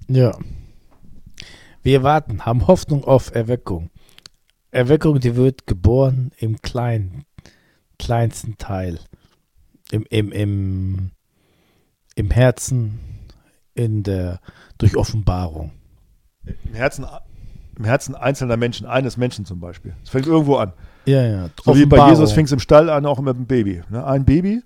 Ja. Wir warten, haben Hoffnung auf Erweckung. Erweckung, die wird geboren im kleinsten Teil. Im Herzen, durch Offenbarung. Im Herzen einzelner Menschen, eines Menschen zum Beispiel. Es fängt irgendwo an. Ja. So wie bei Jesus fing es im Stall an, auch mit dem Baby. Ne? Ein Baby,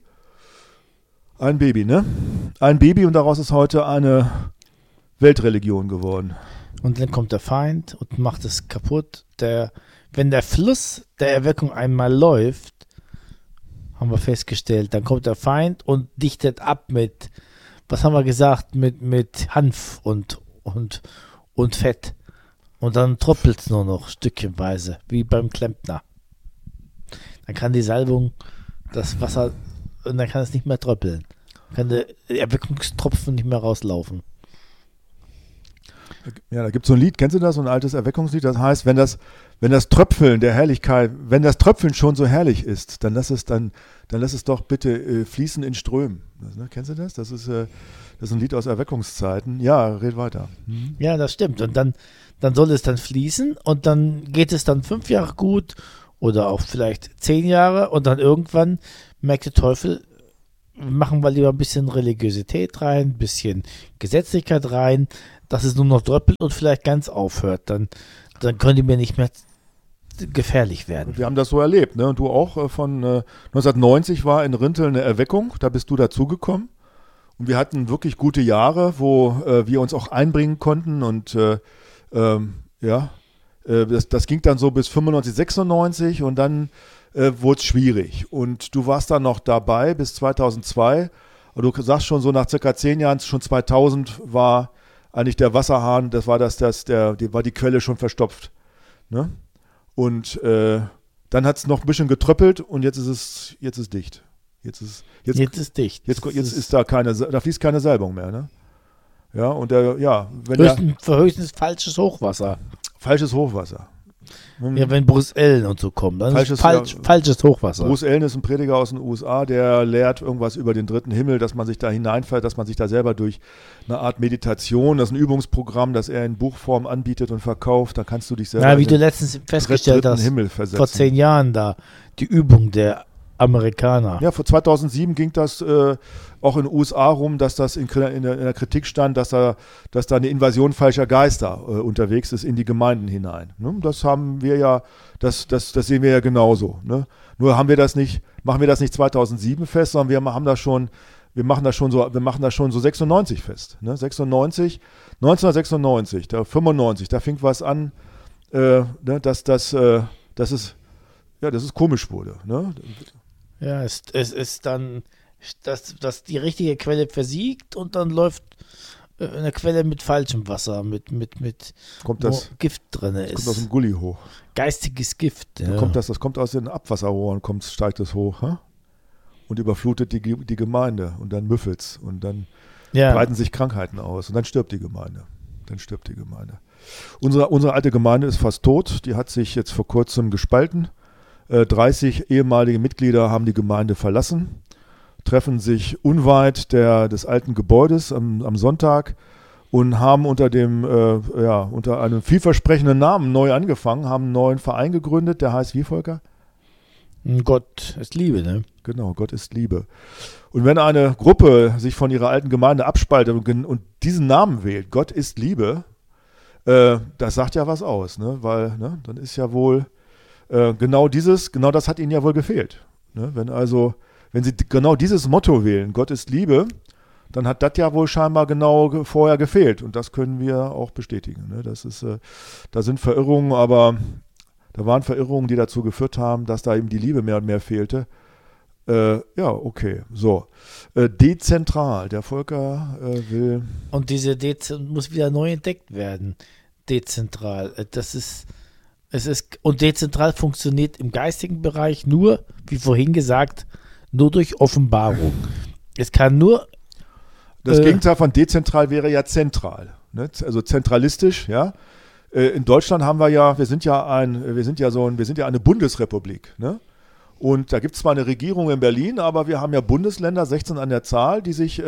ne? Ein Baby und daraus ist heute eine Weltreligion geworden. Und dann kommt der Feind und macht es kaputt. Wenn der Fluss der Erweckung einmal läuft, haben wir festgestellt, dann kommt der Feind und dichtet ab mit, was haben wir gesagt, mit Hanf und Fett. Und dann tröppelt es nur noch stückchenweise, wie beim Klempner. Dann kann die Salbung das Wasser, und dann kann es nicht mehr tröppeln. Kann der Erweckungstropfen nicht mehr rauslaufen. Ja, da gibt es so ein Lied, kennst du das? So ein altes Erweckungslied, das heißt, wenn das Tröpfeln der Herrlichkeit, wenn das Tröpfeln schon so herrlich ist, dann lass es doch bitte fließen in Strömen. Ne? Kennst du das? Das ist ein Lied aus Erweckungszeiten. Ja, red weiter. Ja, das stimmt. Und dann soll es dann fließen und dann geht es dann 5 Jahre gut oder auch vielleicht 10 Jahre und dann irgendwann merkt der Teufel, machen wir lieber ein bisschen Religiosität rein, ein bisschen Gesetzlichkeit rein, dass es nur noch dröppelt und vielleicht ganz aufhört. Dann können die mir nicht mehr gefährlich werden. Wir haben das so erlebt, ne? Und du auch von 1990 war in Rinteln eine Erweckung, da bist du dazugekommen. Und wir hatten wirklich gute Jahre, wo wir uns auch einbringen konnten und das ging dann so bis 95, 96 und dann wurde es schwierig. Und du warst dann noch dabei bis 2002. Und du sagst schon so nach circa 10 Jahren, schon 2000 war eigentlich der Wasserhahn, war die Quelle schon verstopft. Ne? Und dann hat es noch ein bisschen getröppelt und jetzt ist dicht. Jetzt ist dicht. Jetzt ist da fließt keine Salbung mehr, ne? Ja, und höchstens falsches Hochwasser. Falsches Hochwasser. Ja, wenn Bruce Ellen und so kommen, dann ist falsches Hochwasser. Bruce Ellen ist ein Prediger aus den USA, der lehrt irgendwas über den dritten Himmel, dass man sich da hineinfällt, dass man sich da selber durch eine Art Meditation, das ist ein Übungsprogramm, das er in Buchform anbietet und verkauft, da kannst du dich selber wie du letztens festgestellt hast, Himmel versetzen. Vor 10 Jahren da, die Übung der Amerikaner. Ja, vor 2007 ging das auch in den USA rum, dass das in der Kritik stand, dass da eine Invasion falscher Geister unterwegs ist in die Gemeinden hinein. Ne? Das haben wir ja, das sehen wir ja genauso. Ne? Nur machen wir das nicht 2007 fest, sondern wir machen das schon so 96 fest. Ne? 1996, 95, da fing was an, dass es komisch wurde. Ne? Ja, es ist dann, dass die richtige Quelle versiegt und dann läuft eine Quelle mit falschem Wasser, mit Gift drin ist. Kommt aus dem Gully hoch. Geistiges Gift. Ja. Das kommt aus den Abwasserrohren, steigt es hoch, und überflutet die Gemeinde und dann müffelt's und dann breiten sich Krankheiten aus und dann stirbt die Gemeinde. Unsere alte Gemeinde ist fast tot, die hat sich jetzt vor kurzem gespalten. 30 ehemalige Mitglieder haben die Gemeinde verlassen, treffen sich unweit des alten Gebäudes am Sonntag und haben unter einem vielversprechenden Namen neu angefangen, haben einen neuen Verein gegründet, der heißt wie, Volker? Gott ist Liebe, ne? Genau, Gott ist Liebe. Und wenn eine Gruppe sich von ihrer alten Gemeinde abspaltet und diesen Namen wählt, Gott ist Liebe, das sagt ja was aus, ne? Weil dann ist ja wohl genau das hat ihnen ja wohl gefehlt. Ne? Wenn sie genau dieses Motto wählen, Gott ist Liebe, dann hat das ja wohl scheinbar genau vorher gefehlt. Und das können wir auch bestätigen. Ne? Da sind Verirrungen, aber da waren Verirrungen, die dazu geführt haben, dass da eben die Liebe mehr und mehr fehlte. Okay, so. Dezentral, der Volker will... Und diese muss wieder neu entdeckt werden. Dezentral, und dezentral funktioniert im geistigen Bereich nur, wie vorhin gesagt, nur durch Offenbarung. Es kann nur... Das Gegenteil von dezentral wäre ja zentral. Ne? Also zentralistisch, ja. In Deutschland haben wir sind ja eine Bundesrepublik. Ne? Und da gibt es zwar eine Regierung in Berlin, aber wir haben ja Bundesländer, 16 an der Zahl, die sich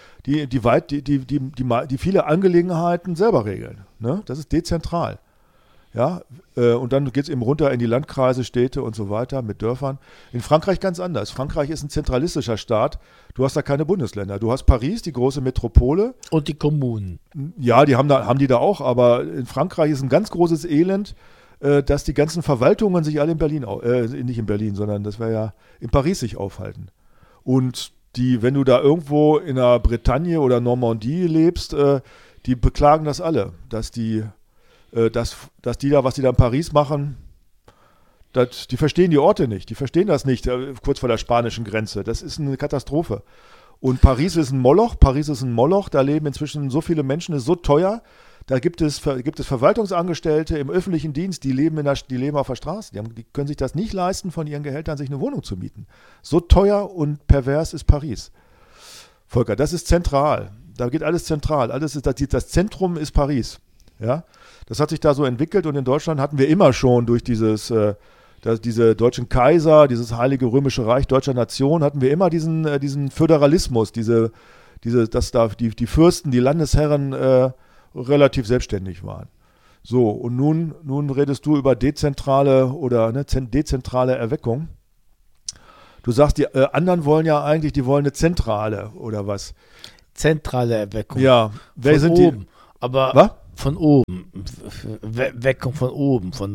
die viele Angelegenheiten selber regeln. Ne? Das ist dezentral. Ja, und dann geht es eben runter in die Landkreise, Städte und so weiter mit Dörfern. In Frankreich ganz anders. Frankreich ist ein zentralistischer Staat. Du hast da keine Bundesländer. Du hast Paris, die große Metropole. Und die Kommunen. Ja, haben die da auch, aber in Frankreich ist ein ganz großes Elend, dass die ganzen Verwaltungen sich alle in Berlin, nicht in Berlin, sondern das wäre ja in Paris sich aufhalten. Und wenn du da irgendwo in der Bretagne oder Normandie lebst, die beklagen das alle, dass die was die da in Paris machen, die verstehen die Orte nicht, die verstehen das nicht, kurz vor der spanischen Grenze. Das ist eine Katastrophe. Und Paris ist ein Moloch, da leben inzwischen so viele Menschen, ist so teuer, da gibt es Verwaltungsangestellte im öffentlichen Dienst, die leben auf der Straße, die können sich das nicht leisten, von ihren Gehältern sich eine Wohnung zu mieten. So teuer und pervers ist Paris. Volker, das ist zentral, da geht alles zentral, das Zentrum ist Paris, ja. Das hat sich da so entwickelt und in Deutschland hatten wir immer schon durch diese deutschen Kaiser, dieses Heilige Römische Reich deutscher Nation, hatten wir immer diesen Föderalismus, dass da die Fürsten, die Landesherren relativ selbstständig waren. So, und nun redest du über dezentrale Erweckung. Du sagst, die anderen wollen ja eigentlich, die wollen eine zentrale oder was? Zentrale Erweckung. Ja, wer sind oben. die? Aber was? Von oben. Weckung von oben, vom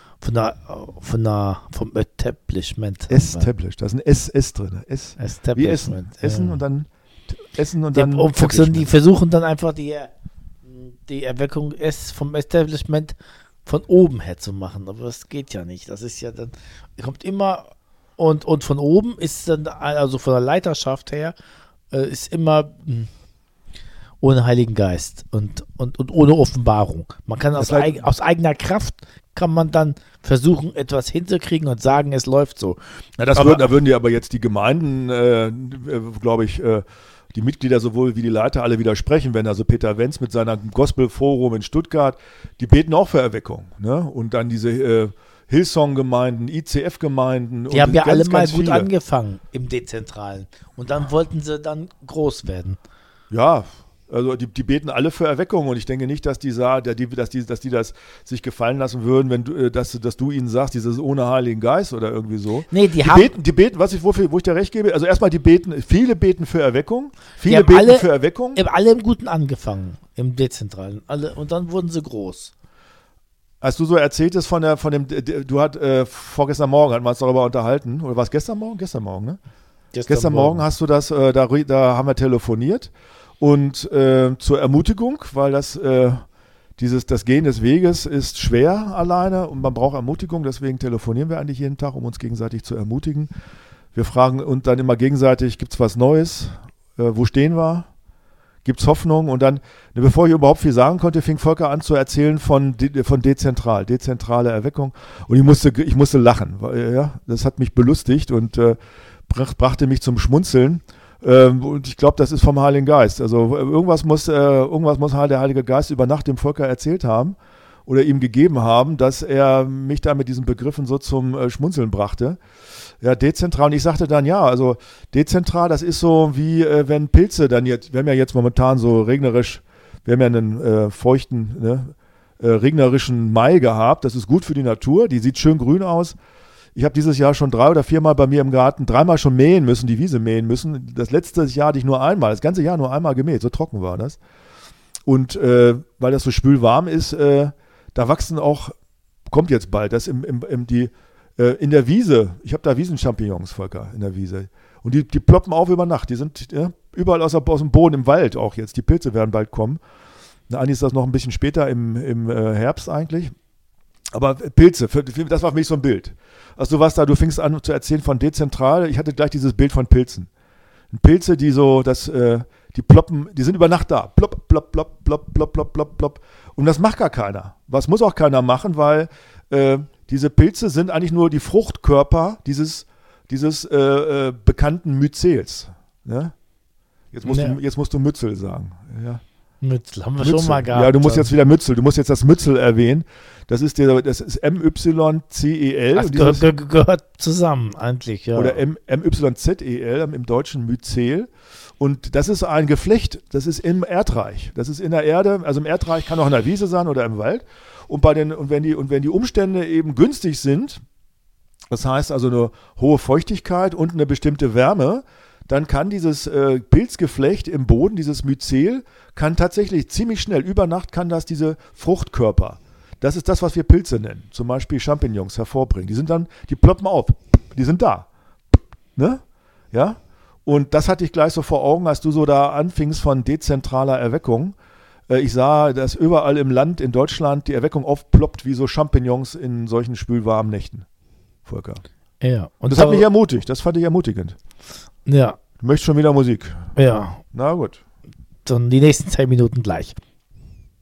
Establishment. Establish, da ist ein S drin. Establishment. Wie Essen und dann die versuchen dann einfach die Erweckung vom Establishment von oben her zu machen, aber das geht ja nicht. Das ist ja dann, kommt immer und von oben ist dann, also von der Leiterschaft her, ist immer ohne Heiligen Geist und ohne Offenbarung. Man kann aus eigener Kraft kann man dann versuchen, etwas hinzukriegen und sagen, es läuft so. Ja, da würden die aber jetzt die Gemeinden, glaube ich, die Mitglieder sowohl wie die Leiter alle widersprechen, wenn also Peter Wenz mit seinem Gospel-Forum in Stuttgart, die beten auch für Erweckung. Ne? Und dann diese Hillsong-Gemeinden, ICF-Gemeinden. Die haben ja alle mal gut angefangen im Dezentralen. Und dann wollten sie dann groß werden. Ja, also die beten alle für Erweckung und ich denke nicht, dass die das sich gefallen lassen würden, wenn du, dass du ihnen sagst, dieses ohne Heiligen Geist oder irgendwie so. Nee, die beten, wo ich dir recht gebe, also erstmal viele beten für Erweckung, viele beten für Erweckung. Haben alle im Guten angefangen, im Dezentralen, alle, und dann wurden sie groß. Als du so erzähltest vorgestern Morgen hatten wir uns darüber unterhalten, oder war es gestern Morgen? Gestern Morgen, ne? Gestern Morgen hast du das, da haben wir telefoniert. Und zur Ermutigung, weil das Gehen des Weges ist schwer alleine und man braucht Ermutigung, deswegen telefonieren wir eigentlich jeden Tag, um uns gegenseitig zu ermutigen. Wir fragen uns dann immer gegenseitig, gibt es was Neues? Wo stehen wir? Gibt es Hoffnung? Und dann, bevor ich überhaupt viel sagen konnte, fing Volker an zu erzählen von dezentrale Erweckung. Und ich musste lachen, weil, ja, das hat mich belustigt und brachte mich zum Schmunzeln. Und ich glaube, das ist vom Heiligen Geist. Also irgendwas muss der Heilige Geist über Nacht dem Volker erzählt haben oder ihm gegeben haben, dass er mich da mit diesen Begriffen so zum Schmunzeln brachte. Ja, dezentral. Und ich sagte dann, ja, also dezentral, das ist so wie wenn Pilze dann jetzt, wir haben ja jetzt momentan so regnerisch, wir haben ja einen feuchten, regnerischen Mai gehabt. Das ist gut für die Natur, die sieht schön grün aus. Ich habe dieses Jahr schon 3 oder 4 Mal bei mir im Garten 3-mal schon mähen müssen, die Wiese mähen müssen. Das letzte Jahr hatte ich das ganze Jahr nur einmal gemäht, so trocken war das. Und weil das so spülwarm ist, da wachsen auch, kommt jetzt bald, das in der Wiese, ich habe da Wiesenchampignons, Volker, in der Wiese. Und die ploppen auf über Nacht, die sind überall aus dem Boden, im Wald auch jetzt. Die Pilze werden bald kommen. Eigentlich ist das noch ein bisschen später im Herbst eigentlich. Aber Pilze, das war für mich so ein Bild. Also du fingst an zu erzählen von dezentral. Ich hatte gleich dieses Bild von Pilzen. Pilze, die so, die ploppen, die sind über Nacht da. Plopp, plopp, plopp, plopp, plopp, plopp, plopp, plopp. Und das macht gar keiner. Was muss auch keiner machen, weil diese Pilze sind eigentlich nur die Fruchtkörper dieses bekannten Myzels. Ne? Jetzt musst du Mützel sagen. Ja. Mützel haben wir Mützel. schon mal gehabt. Ja, du musst jetzt wieder Mützel. Du musst jetzt das Mützel erwähnen. Das ist MYCEL. Das gehört zusammen eigentlich, ja. Oder MYZEL, im Deutschen Myzel. Und das ist ein Geflecht, das ist im Erdreich. Das ist in der Erde, also im Erdreich kann auch in der Wiese sein oder im Wald. Und wenn die Umstände eben günstig sind, das heißt also eine hohe Feuchtigkeit und eine bestimmte Wärme, dann kann dieses Pilzgeflecht im Boden, dieses Myzel, kann tatsächlich ziemlich schnell, über Nacht kann das diese Fruchtkörper, das ist das, was wir Pilze nennen, zum Beispiel Champignons hervorbringen. Die ploppen auf, die sind da. Ne? Ja? Und das hatte ich gleich so vor Augen, als du so da anfingst von dezentraler Erweckung. Ich sah, dass überall im Land, in Deutschland, die Erweckung aufploppt wie so Champignons in solchen spülwarmen Nächten. Volker. Ja. Und das hat mich ermutigt, das fand ich ermutigend. Ja. Du möchtest schon wieder Musik. Ja. Na gut. Dann die nächsten 10 Minuten gleich.